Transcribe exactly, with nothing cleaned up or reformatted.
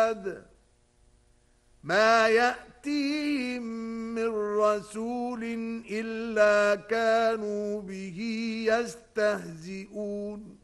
العباد ما يأتيهم من رسول إلا كانوا به يستهزئون